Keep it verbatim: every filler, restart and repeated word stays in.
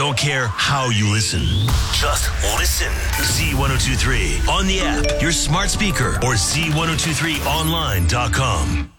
don't care how you listen. Just listen. Z ten twenty-three on the app, your smart speaker, or Z ten twenty-three online dot com.